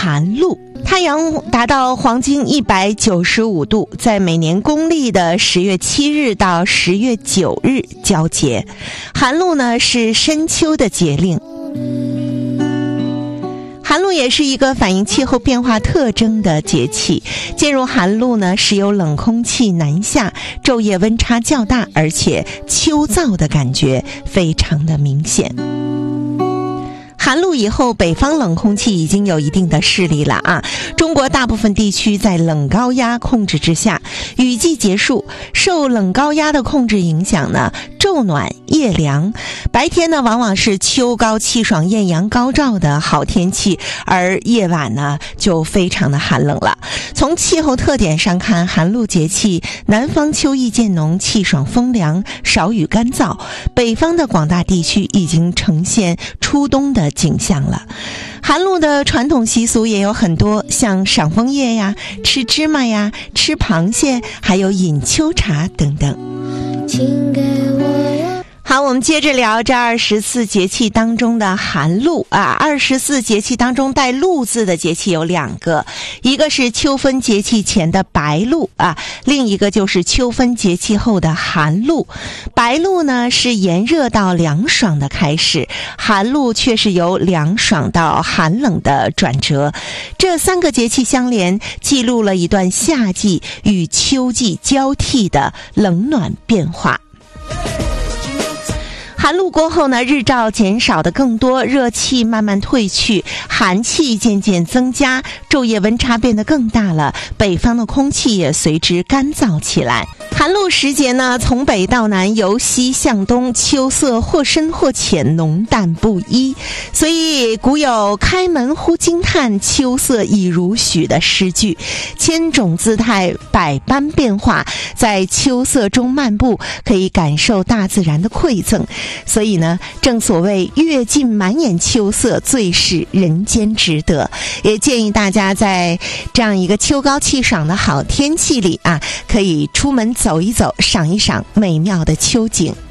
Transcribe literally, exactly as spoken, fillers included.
寒露。太阳达到黄金一百九十五度，在每年公历的十月七日到十月九日交节。寒露呢是深秋的节令。寒露也是一个反映气候变化特征的节气。进入寒露呢，时有冷空气南下，昼夜温差较大，而且秋燥的感觉非常的明显。寒露以后，北方冷空气已经有一定的势力了啊！中国大部分地区在冷高压控制之下，雨季结束，受冷高压的控制影响呢，昼暖夜凉，白天呢往往是秋高气爽、艳阳高照的好天气，而夜晚呢就非常的寒冷了。从气候特点上看，寒露节气，南方秋意渐浓，气爽风凉，少雨干燥；北方的广大地区已经呈现初冬的景象了。寒露的传统习俗也有很多，像赏枫叶呀、吃芝麻呀、吃螃蟹，还有饮秋茶等等。请给我好，我们接着聊这二十四节气当中的寒露啊。二十四节气当中带露字的节气有两个，一个是秋分节气前的白露啊，另一个就是秋分节气后的寒露。白露呢是炎热到凉爽的开始，寒露却是由凉爽到寒冷的转折。这三个节气相连，记录了一段夏季与秋季交替的冷暖变化。寒露过后呢，日照减少的更多，热气慢慢退去，寒气渐渐增加，昼夜温差变得更大了，北方的空气也随之干燥起来。寒露时节呢，从北到南，由西向东，秋色或深或浅，浓淡不一。所以古有开门呼惊叹，秋色已如许的诗句。千种姿态，百般变化，在秋色中漫步，可以感受大自然的馈赠。所以呢，正所谓阅尽满眼秋色，最是人间值得。也建议大家在这样一个秋高气爽的好天气里啊，可以出门走一走，赏一赏美妙的秋景。